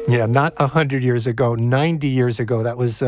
Yeah, not 100 years ago, 90 years ago. That was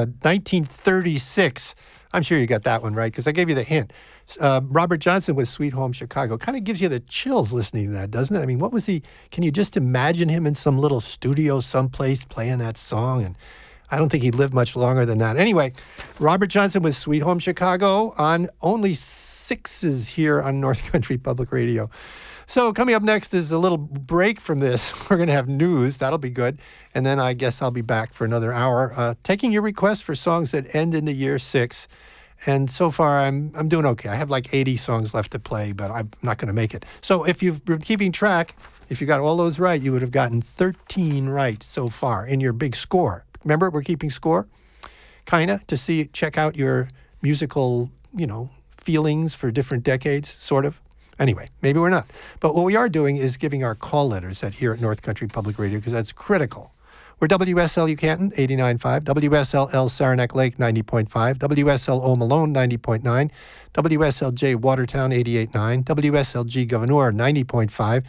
1936. I'm sure you got that one right because I gave you the hint. Robert Johnson with Sweet Home Chicago. Kind of gives you the chills listening to that, doesn't it? I mean, what was he? Can you just imagine him in some little studio someplace playing that song? And I don't think he lived much longer than that. Anyway, Robert Johnson with Sweet Home Chicago on only 6s here on North Country Public Radio. So coming up next is a little break from this. We're going to have news. That'll be good. And then I guess I'll be back for another hour, taking your requests for songs that end in the year 6. And so far, I'm doing okay. I have like 80 songs left to play, but I'm not going to make it. So if you've been keeping track, if you got all those right, you would have gotten 13 right so far in your big score. Remember, we're keeping score, kind of, to check out your musical, feelings for different decades, sort of. Anyway, maybe we're not. But what we are doing is giving our call letters here at North Country Public Radio because that's critical. We're WSLU Canton, 89.5, WSLL Saranac Lake, 90.5, WSL O'Malone, 90.9, WSLJ Watertown, 88.9, WSLG Gouverneur, 90.5,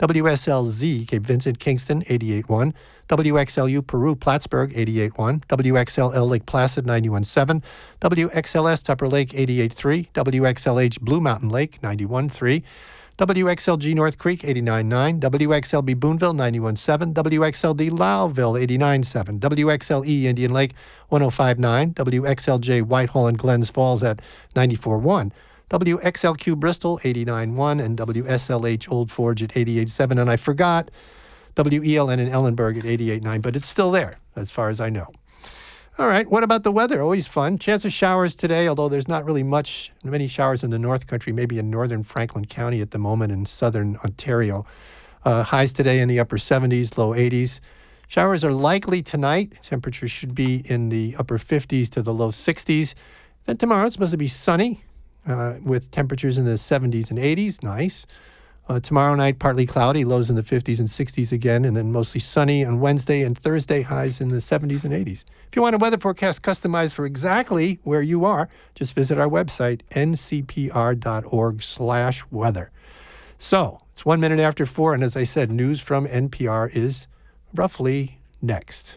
WSLZ Cape Vincent Kingston, 88.1, WXLU Peru Plattsburgh, 88.1, WXLL Lake Placid, 91.7, WXLS Tupper Lake, 88.3, WXLH Blue Mountain Lake, 91.3, WXLG North Creek, 89.9, WXLB Boonville, 91.7, WXLD Lowville, 89.7, WXLE Indian Lake, 105.9, WXLJ Whitehall and Glens Falls at 94.1, WXLQ Bristol, 89.1, and WSLH Old Forge at 88.7. And I forgot WELN in Ellenburg at 88.9, but it's still there as far as I know. All right, what about the weather? Always fun. Chance of showers today, although there's not really many showers in the North Country, maybe in northern Franklin County at the moment in southern Ontario. Highs today in the upper 70s, low 80s. Showers are likely tonight. Temperatures should be in the upper 50s to the low 60s. Then tomorrow it's supposed to be sunny with temperatures in the 70s and 80s. Nice. Tomorrow night, partly cloudy, lows in the 50s and 60s again, and then mostly sunny on Wednesday and Thursday, highs in the 70s and 80s. If you want a weather forecast customized for exactly where you are, just visit our website, ncpr.org/weather. So, it's 1 minute after 4, and as I said, news from NPR is roughly next.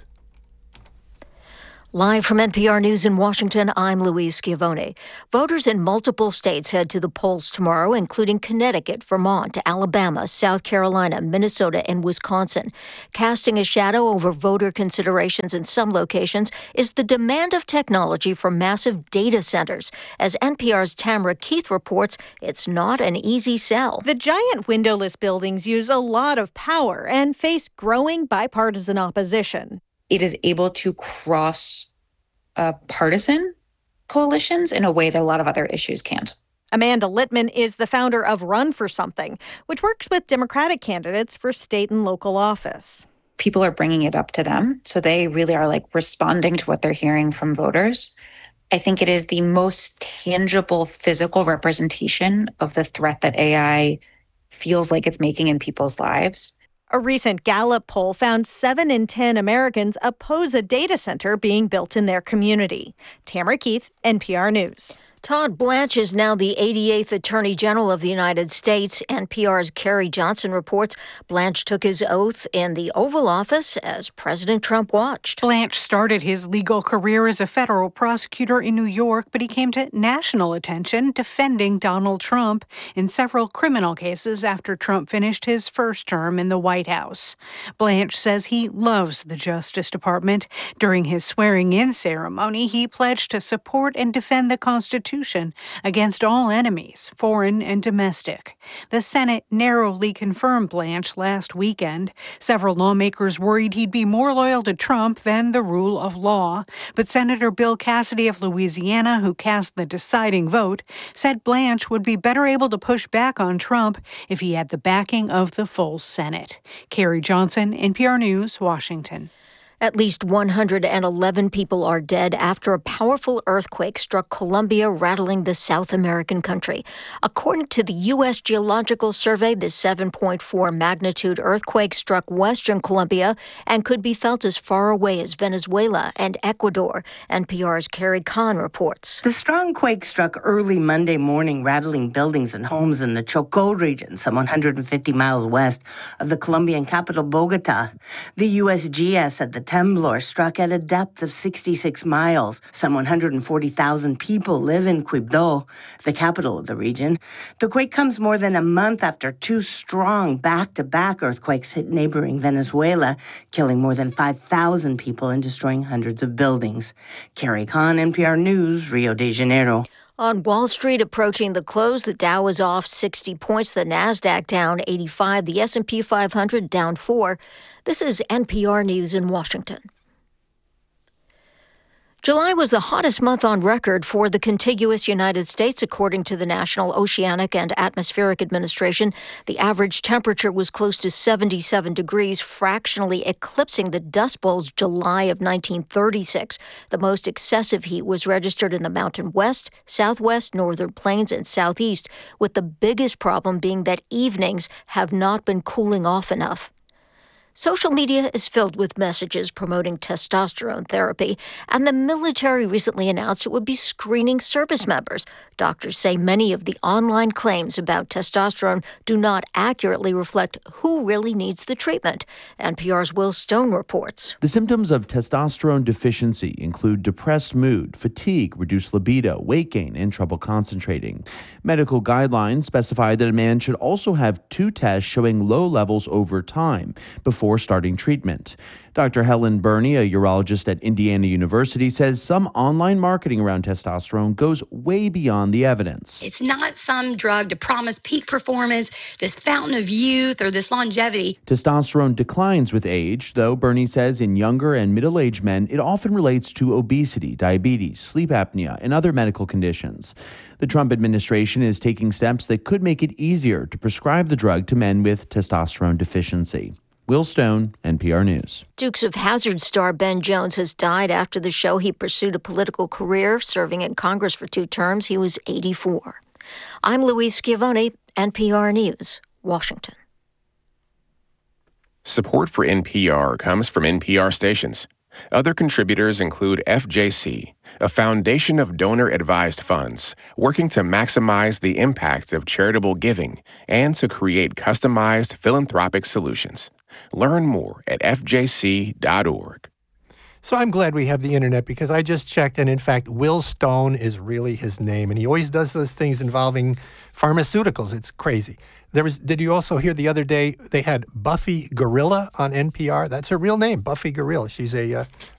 Live from NPR News in Washington, I'm Louise Schiavone. Voters in multiple states head to the polls tomorrow, including Connecticut, Vermont, Alabama, South Carolina, Minnesota, and Wisconsin. Casting a shadow over voter considerations in some locations is the demand of technology for massive data centers. As NPR's Tamara Keith reports, it's not an easy sell. The giant windowless buildings use a lot of power and face growing bipartisan opposition. It is able to cross partisan coalitions in a way that a lot of other issues can't. Amanda Littman is the founder of Run for Something, which works with Democratic candidates for state and local office. People are bringing it up to them, so they really are responding to what they're hearing from voters. I think it is the most tangible physical representation of the threat that AI feels like it's making in people's lives. A recent Gallup poll found 7 in 10 Americans oppose a data center being built in their community. Tamara Keith, NPR News. Todd Blanche is now the 88th Attorney General of the United States. NPR's Carrie Johnson reports Blanche took his oath in the Oval Office as President Trump watched. Blanche started his legal career as a federal prosecutor in New York, but he came to national attention defending Donald Trump in several criminal cases after Trump finished his first term in the White House. Blanche says he loves the Justice Department. During his swearing-in ceremony, he pledged to support and defend the Constitution against all enemies, foreign and domestic. The Senate narrowly confirmed Blanche last weekend. Several lawmakers worried he'd be more loyal to Trump than the rule of law. But Senator Bill Cassidy of Louisiana, who cast the deciding vote, said Blanche would be better able to push back on Trump if he had the backing of the full Senate. Carrie Johnson, NPR News, Washington. At least 111 people are dead after a powerful earthquake struck Colombia, rattling the South American country. According to the U.S. Geological Survey, the 7.4 magnitude earthquake struck western Colombia and could be felt as far away as Venezuela and Ecuador. NPR's Carrie Kahn reports. The strong quake struck early Monday morning, rattling buildings and homes in the Chocó region, some 150 miles west of the Colombian capital, Bogota. The USGS said the temblor struck at a depth of 66 miles. Some 140,000 people live in Quibdó, the capital of the region. The quake comes more than a month after two strong back-to-back earthquakes hit neighboring Venezuela, killing more than 5,000 people and destroying hundreds of buildings. Carrie Kahn, NPR News, Rio de Janeiro. On Wall Street, approaching the close, the Dow is off 60 points, the Nasdaq down 85, the S&P 500 down 4. This is NPR News in Washington. July was the hottest month on record for the contiguous United States, according to the National Oceanic and Atmospheric Administration. The average temperature was close to 77 degrees, fractionally eclipsing the Dust Bowl's July of 1936. The most excessive heat was registered in the Mountain West, Southwest, Northern Plains, and Southeast, with the biggest problem being that evenings have not been cooling off enough. Social media is filled with messages promoting testosterone therapy, and the military recently announced it would be screening service members. Doctors say many of the online claims about testosterone do not accurately reflect who really needs the treatment. NPR's Will Stone reports. The symptoms of testosterone deficiency include depressed mood, fatigue, reduced libido, weight gain, and trouble concentrating. Medical guidelines specify that a man should also have 2 tests showing low levels over time before starting treatment. Dr. Helen Burney, a urologist at Indiana University, says some online marketing around testosterone goes way beyond the evidence. It's not some drug to promise peak performance, this fountain of youth, or this longevity. Testosterone declines with age, though Burney says in younger and middle-aged men, it often relates to obesity, diabetes, sleep apnea, and other medical conditions. The Trump administration is taking steps that could make it easier to prescribe the drug to men with testosterone deficiency. Will Stone, NPR News. Dukes of Hazzard star Ben Jones has died after the show. He pursued a political career, serving in Congress for 2 terms. He was 84. I'm Louise Schiavone, NPR News, Washington. Support for NPR comes from NPR stations. Other contributors include FJC, a foundation of donor-advised funds working to maximize the impact of charitable giving and to create customized philanthropic solutions. Learn more at fjc.org. So I'm glad we have the internet because I just checked, and in fact, Will Stone is really his name, and he always does those things involving pharmaceuticals. It's crazy. Did you also hear the other day they had Buffy Gorilla on NPR? That's her real name, Buffy Gorilla. She's a